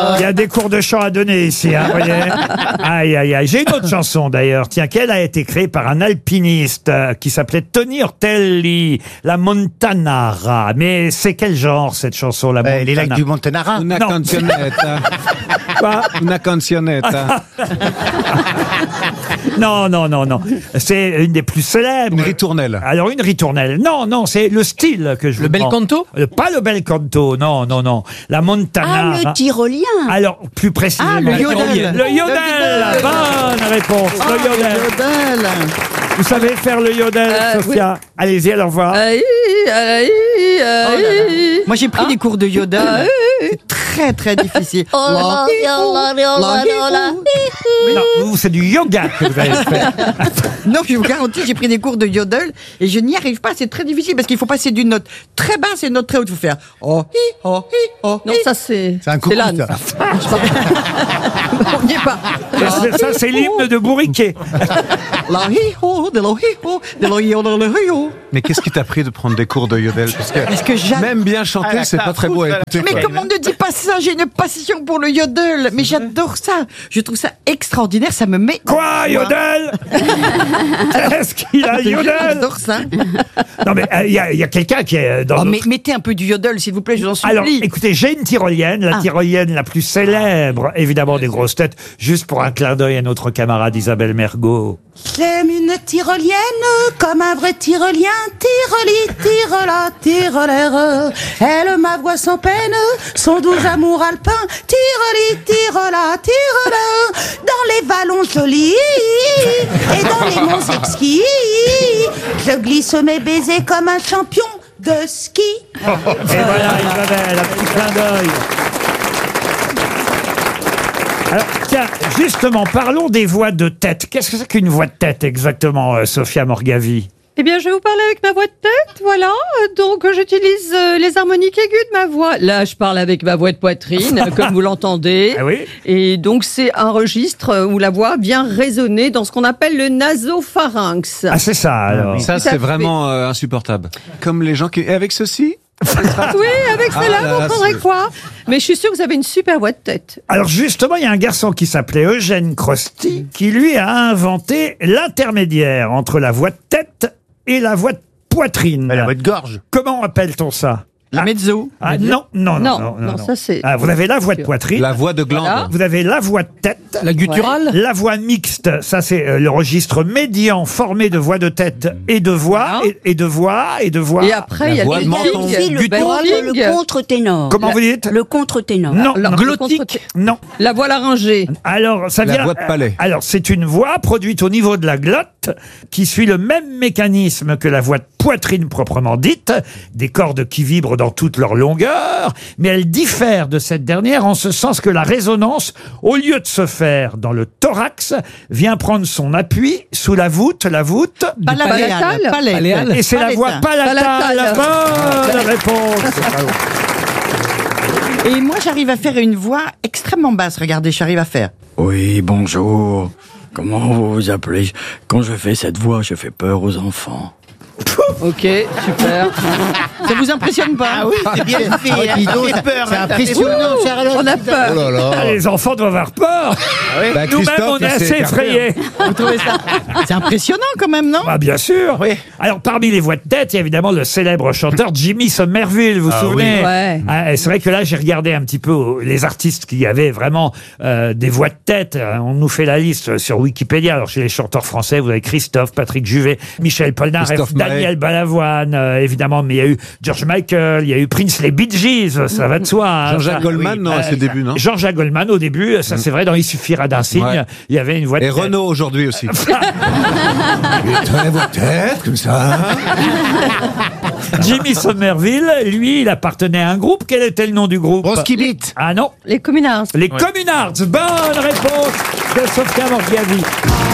Il y a des cours de chant à donner ici, hein, vous voyez. Aïe, aïe, aïe. J'ai une autre chanson d'ailleurs, tiens, qu'elle a été créée par un alpiniste qui s'appelait Tony Ortelli, la Montanara. Mais c'est quel genre cette chanson, la Montanara? Les lacs du Montanara. Una Non. canzonetta. Quoi? Una canzonetta. Non, non, non, non. C'est une des plus célèbres. Une ritournelle. Alors, une ritournelle. Non, non, c'est le style que je vous Le bel demande. canto? Pas le bel canto, non, non, non. La Montanara. Ah, le tyrolien. Alors, plus précisément. Ah, le yodel. Le yodel. Bonne réponse. Le yodel. Yodel. Vous savez faire le yodel, Sophia? Allez-y, alors voir. Moi, j'ai pris des cours de yodel. C'est très, très difficile. Non, vous, c'est du yoga que vous avez fait. Non, je vous garantis, j'ai pris des cours de yodel et je n'y arrive pas. C'est très difficile parce qu'il faut passer d'une note très basse et une note très haute. Il faut faire oh, hi, oh, hi, oh. Non, ça c'est. C'est un coucou, l'âne. ça. On n'y est pas. Ça, c'est l'hymne de Bourriquet. La hi, ho, de la hi, ho, de la hi, ho, de la hi, ho. Mais qu'est-ce qui t'a pris de prendre des cours de yodel? Parce que j'adore. Même bien chanter, c'est pas très beau à écouter. Mais quoi. comment ne dis pas ça? J'ai une passion pour le yodel. Mais j'adore ça. Je trouve ça extraordinaire. Ça me met. Quoi, yodel? Est-ce qu'il a yodel? J'adore ça. Non, mais il y a quelqu'un qui est dans Oh, notre- mais mettez un peu du yodel, s'il vous plaît, je vous en supplie. Alors, écoutez, j'ai une tyrolienne, la tyrolienne la plus célèbre, évidemment, des grosses têtes, juste pour un clin d'œil à notre camarade Isabelle Mergo. J'aime une tyrolienne comme un vrai tyrolien. Tyroli, tyrola, tyrolère. Elle m'avoue sans peine son doux amour alpin. Tyroli, tyrola, tyroleur. Dans les vallons jolis et dans les monts exquis, je glisse mes baisers comme un champion de ski. Et voilà, Isabelle, un petit clin d'œil. Alors, tiens, justement, parlons des voix de tête. Qu'est-ce que c'est qu'une voix de tête exactement, Sophia Morgavi? Eh bien, je vais vous parler avec ma voix de tête, voilà. Donc, j'utilise les harmoniques aiguës de ma voix. Là, je parle avec ma voix de poitrine, comme vous l'entendez. Ah oui? Et donc, c'est un registre où la voix vient résonner dans ce qu'on appelle le nasopharynx. Ah, c'est ça, alors. Ça, Tout à c'est fait. vraiment insupportable. Comme les gens qui... Et avec ceci? Oui, avec celle-là, Ah là vous là, prendrez c'est- quoi? Mais je suis sûre que vous avez une super voix de tête. Alors justement, il y a un garçon qui s'appelait Eugène Crosti qui, lui, a inventé l'intermédiaire entre la voix de tête et la voix de poitrine. La voix de gorge. Comment appelle-t-on ça? La mezzo. Ah non, non, non, non, Non, ça c'est. Ah, vous avez la voix de poitrine, La voix de glande. Voilà. vous avez la voix de tête, La gutturale? la voix mixte, ça c'est le registre médian formé de voix de tête et de voix, et de voix, et de voix. Et après, il y a voix le de menton. Ici, le belting. contre-ténor. Comment vous dites? Le contre-ténor. Non, Alors, non, le contre- non. La voix laryngée. Alors, ça La vient. voix de palais. Alors, c'est une voix produite au niveau de la glotte qui suit le même mécanisme que la voix de poitrine proprement dite, des cordes qui vibrent dans toute leur longueur, mais elle diffère de cette dernière en ce sens que la résonance, au lieu de se faire dans le thorax, vient prendre son appui sous la voûte Palatale. Palatale. et c'est la voix palatale. La bonne réponse. Et moi, j'arrive à faire une voix extrêmement basse. Regardez, j'arrive à faire. Oui, bonjour. Comment vous vous appelez? Quand je fais cette voix, je fais peur aux enfants. Ok, super. Ça vous impressionne pas? Ah oui, c'est bien fait. C'est impressionnant, Charlotte. On a peur. Ah, les enfants doivent avoir peur. Bah, Nous-mêmes, Christophe, on est il s'est assez écarté, effrayés. Vous trouvez ça? C'est impressionnant quand même, non? Ah, bien sûr. Oui. Alors, parmi les voix de tête, il y a évidemment le célèbre chanteur Jimmy Somerville, vous vous souvenez? oui. Ouais. Ah, et c'est vrai que là, j'ai regardé un petit peu les artistes qui avaient vraiment des voix de tête. On nous fait la liste sur Wikipédia. Alors, chez les chanteurs français, vous avez Christophe, Patrick Juvet, Michel Polnareff, Christophe Daniel Balavoine, évidemment, mais il y a eu George Michael, il y a eu Prince, les Bee Gees, ça va de soi. Hein, Jean-Jacques ça. Goldman, non, à ses débuts, non? Jean-Jacques Goldman au début, ça c'est vrai, dans Il suffira d'un signe, Ouais. il y avait une voix de Et tête. Renaud aujourd'hui aussi. La voix de tête, comme ça. Jimmy Somerville, lui, il appartenait à un groupe. Quel était le nom du groupe? Roskilde. Ah non, Les communards. les Communards. Bonne réponse de Sophia Morgavi.